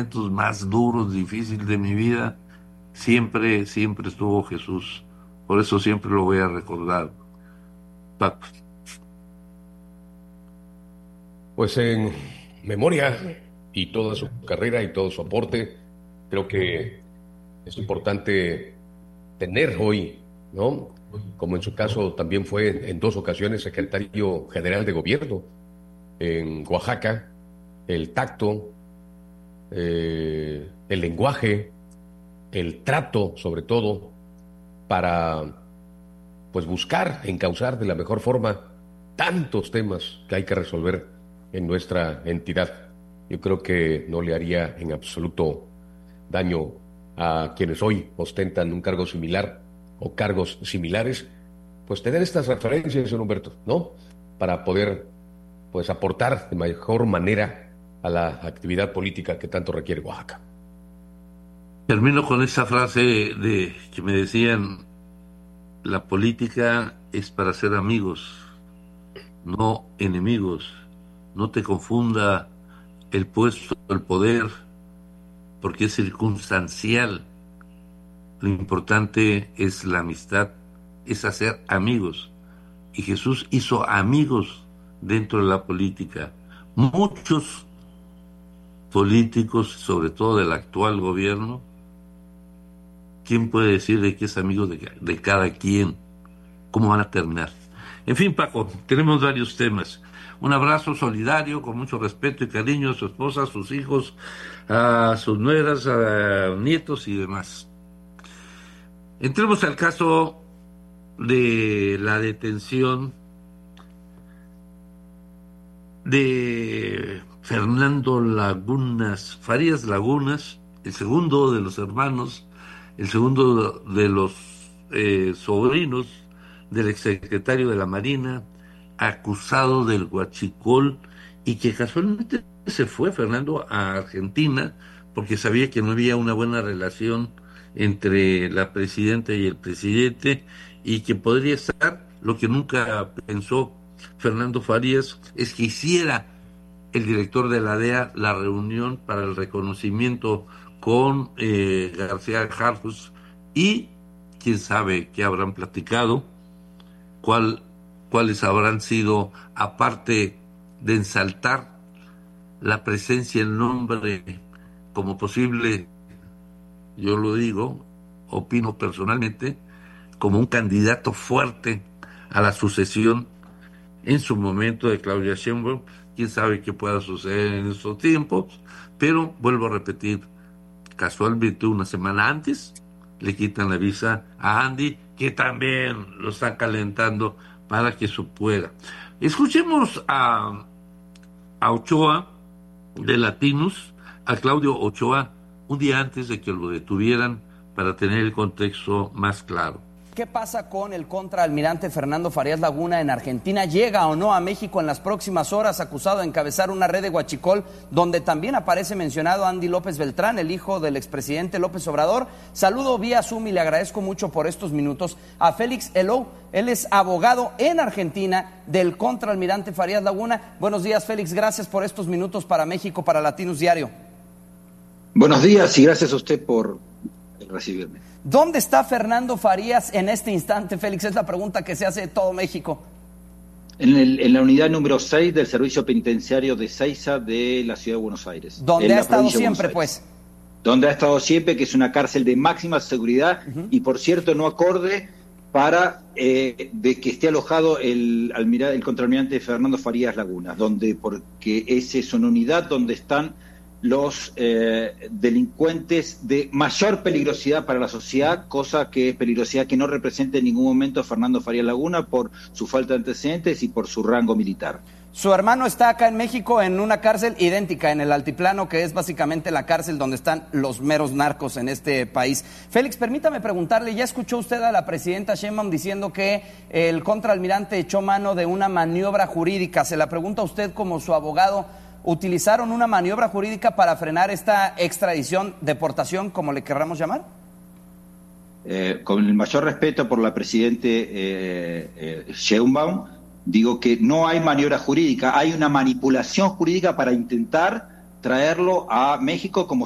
momentos más duros, difíciles de mi vida, siempre estuvo Jesús. Por eso siempre lo voy a recordar, Paco. Pues en memoria y toda su carrera y todo su aporte, creo que es importante tener hoy, ¿no? Como en su caso también fue en dos ocasiones secretario general de gobierno en Oaxaca, el tacto, el lenguaje, el trato, sobre todo, para pues buscar encauzar de la mejor forma tantos temas que hay que resolver en nuestra entidad. Yo creo que no le haría en absoluto daño a quienes hoy ostentan un cargo similar o cargos similares, pues tener estas referencias, señor Humberto, ¿no? Para poder, pues, aportar de mejor manera a la actividad política que tanto requiere Oaxaca. Termino con esa frase de que me decían, la política es para ser amigos, no enemigos. No te confunda el puesto, el poder, porque es circunstancial. Lo importante es la amistad, es hacer amigos. Y Jesús hizo amigos dentro de la política. Muchos políticos, sobre todo del actual gobierno, ¿quién puede decir de qué es amigo de cada quien? ¿Cómo van a terminar? En fin, Paco, tenemos varios temas. Un abrazo solidario, con mucho respeto y cariño a su esposa, a sus hijos, a sus nueras, a nietos y demás. Entremos al caso de la detención de Fernando Lagunas, Farías Lagunas, el segundo de los hermanos, el segundo de los sobrinos del exsecretario de la Marina, acusado del huachicol, y que casualmente se fue Fernando a Argentina porque sabía que no había una buena relación entre la presidenta y el presidente, y que podría estar, lo que nunca pensó Fernando Farías, es que hiciera el director de la DEA la reunión para el reconocimiento con García Harfuch, y quién sabe qué habrán platicado, cuáles habrán sido, aparte de ensaltar la presencia, el nombre como posible, yo lo digo, opino personalmente, como un candidato fuerte a la sucesión en su momento de Claudia Sheinbaum. Quién sabe qué pueda suceder en estos tiempos, pero vuelvo a repetir, casualmente una semana antes le quitan la visa a Andy, que también lo está calentando para que eso pueda. Escuchemos a Ochoa de Latinos, a Claudio Ochoa, un día antes de que lo detuvieran, para tener el contexto más claro. ¿Qué pasa con el contraalmirante Fernando Farías Laguna en Argentina? ¿Llega o no a México en las próximas horas, acusado de encabezar una red de huachicol donde también aparece mencionado Andy López Beltrán, el hijo del expresidente López Obrador? Saludo vía Zoom y le agradezco mucho por estos minutos a Félix Elou. Él es abogado en Argentina del contraalmirante Farías Laguna. Buenos días, Félix. Gracias por estos minutos para México, para Latinos Diario. Buenos días y gracias a usted por recibirme. ¿Dónde está Fernando Farías en este instante, Félix? Es la pregunta que se hace de todo México. En la unidad número 6 del Servicio Penitenciario de Ezeiza de la Ciudad de Buenos Aires. ¿Donde ha estado siempre, pues? Donde ha estado siempre, que es una cárcel de máxima seguridad y, por cierto, no acorde para de que esté alojado el contraalmirante Fernando Farías Laguna, porque esa es una unidad donde están los delincuentes de mayor peligrosidad para la sociedad, cosa que es peligrosidad que no representa en ningún momento a Fernando Farías Laguna por su falta de antecedentes y por su rango militar. Su hermano está acá en México en una cárcel idéntica en el Altiplano, que es básicamente la cárcel donde están los meros narcos en este país. Félix, permítame preguntarle, ¿ya escuchó usted a la presidenta Sheinbaum diciendo que el contraalmirante echó mano de una maniobra jurídica? Se la pregunta a usted como su abogado. ¿Utilizaron una maniobra jurídica para frenar esta extradición, deportación, como le querramos llamar? Con el mayor respeto por la presidenta Sheinbaum, digo que no hay maniobra jurídica, hay una manipulación jurídica para intentar traerlo a México como